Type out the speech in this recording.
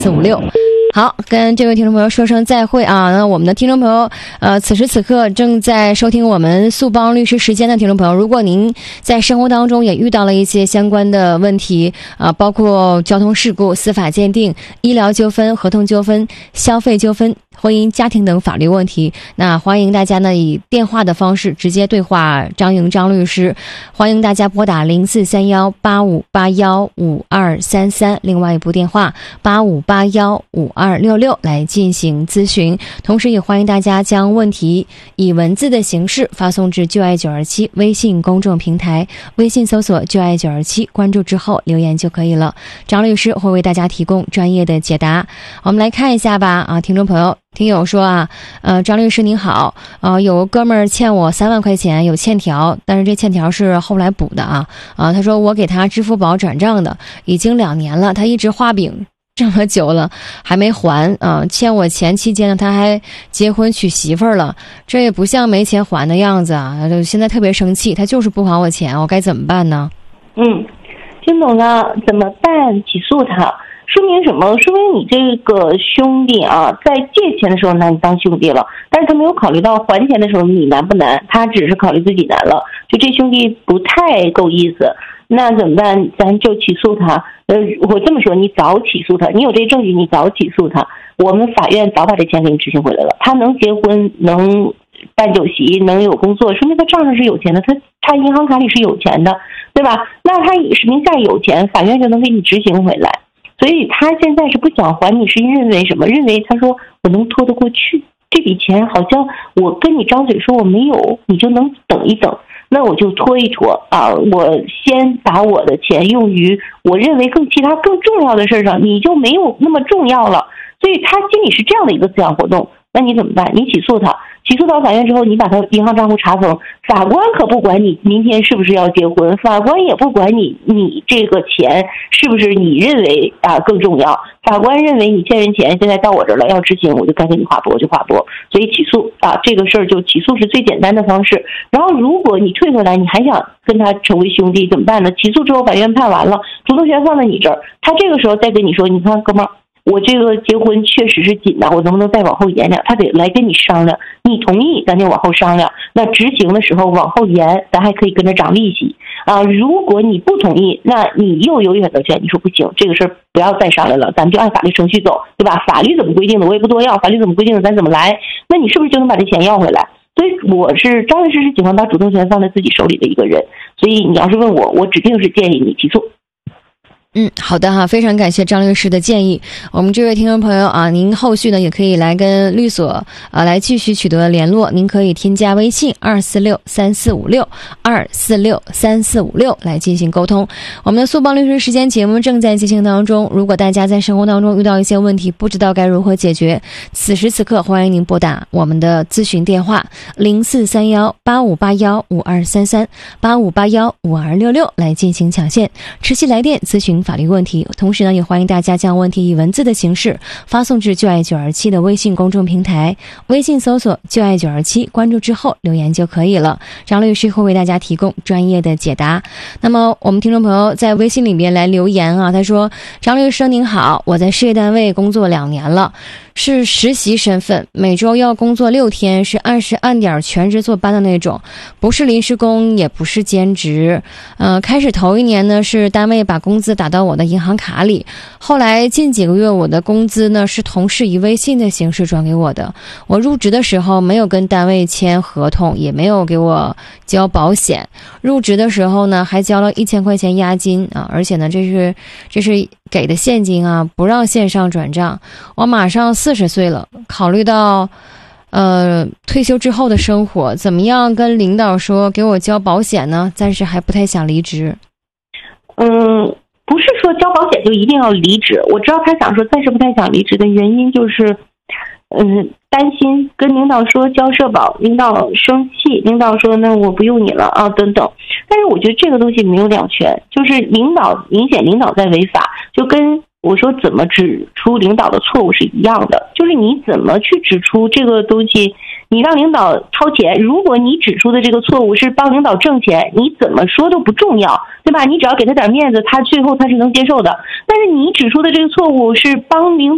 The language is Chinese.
456。好，跟这位听众朋友说声再会啊！那我们的听众朋友，此时此刻正在收听我们速帮律师时间的听众朋友，如果您在生活当中也遇到了一些相关的问题包括交通事故、司法鉴定、医疗纠纷、合同纠纷、消费纠纷、婚姻家庭等法律问题，那欢迎大家呢以电话的方式直接对话张莹张律师，欢迎大家拨打043185815233，另外一部电话85815266来进行咨询。同时也欢迎大家将问题以文字的形式发送至就爱927微信公众平台，微信搜索就爱927，关注之后留言就可以了，张律师会为大家提供专业的解答。我们来看一下吧听众朋友，听友说张律师您好，有个哥们儿欠我3万块钱，有欠条，但是这欠条是后来补的他说我给他支付宝转账的，已经2年了，他一直画饼这么久了还没还欠我钱期间呢，他还结婚娶媳妇儿了，这也不像没钱还的样子现在特别生气，他就是不还我钱，我该怎么办呢？ 听懂了，怎么办？起诉他。说明什么？说明你这个兄弟在借钱的时候拿你当兄弟了，但是他没有考虑到还钱的时候你难不难，他只是考虑自己难了，就这兄弟不太够意思。那怎么办？咱就起诉他。我这么说，你早起诉他，你有这证据，你早起诉他，我们法院早把这钱给你执行回来了。他能结婚，能办酒席，能有工作，说明他账上是有钱的，他银行卡里是有钱的，对吧？那他名下有钱，法院就能给你执行回来。所以他现在是不想还你，是认为什么？认为他说我能拖得过去，这笔钱好像我跟你张嘴说我没有，你就能等一等，那我就拖一拖我先把我的钱用于我认为其他更重要的事上，你就没有那么重要了。所以他心里是这样的一个思想活动。那你怎么办？你起诉他，起诉到法院之后，你把他银行账户查封，法官可不管你明天是不是要结婚，法官也不管你这个钱是不是你认为更重要，法官认为你欠人钱，现在到我这儿了要执行，我就该给你划拨就划拨。所以起诉这个事儿就起诉是最简单的方式。然后如果你退回来，你还想跟他成为兄弟怎么办呢？起诉之后法院判完了，主动权放在你这儿，他这个时候再跟你说，你看哥们儿，我这个结婚确实是紧的，我能不能再往后延两？他得来跟你商量，你同意咱就往后商量。那执行的时候往后延，咱还可以跟着涨利息如果你不同意，那你又有选择权，你说不行，这个事儿不要再商量了，咱们就按法律程序走，对吧？法律怎么规定的我也不多要，法律怎么规定的咱怎么来，那你是不是就能把这钱要回来？所以张律师是喜欢把主动权放在自己手里的一个人，所以你要是问我指定是建议你起诉。 好的非常感谢张律师的建议。我们这位听众朋友您后续呢也可以来跟律所来继续取得联络，您可以添加微信2463456来进行沟通。我们的速帮律师时间节目正在进行当中，如果大家在生活当中遇到一些问题，不知道该如何解决，此时此刻欢迎您拨打我们的咨询电话043185815233 85815266来进行抢线，持续来电咨询法律问题。同时呢也欢迎大家将问题以文字的形式发送至就爱927的微信公众平台，微信搜索就爱927，关注之后留言就可以了，张律师会为大家提供专业的解答。那么我们听众朋友在微信里面来留言他说，张律师您好，我在事业单位工作2年了，是实习身份，每周要工作6天，是按点全职坐班的那种，不是临时工也不是兼职。开始头1年呢是单位把工资打到我的银行卡里，后来近几个月我的工资呢是同事以微信的形式转给我的。我入职的时候没有跟单位签合同，也没有给我交保险，入职的时候呢还交了1000块钱押金而且呢这是给的现金不让线上转账。我马上40岁了，考虑到退休之后的生活，怎么样跟领导说给我交保险呢？暂时还不太想离职。 不是说交保险就一定要离职，我知道他想说暂时不太想离职的原因就是担心跟领导说交社保，领导生气，领导说那我不用你了等等。但是我觉得这个东西没有两全，就是明显领导在违法，就跟我说怎么指出领导的错误是一样的，就是你怎么去指出这个东西，你让领导掏钱，如果你指出的这个错误是帮领导挣钱，你怎么说都不重要，对吧？你只要给他点面子，他最后他是能接受的。但是你指出的这个错误是帮领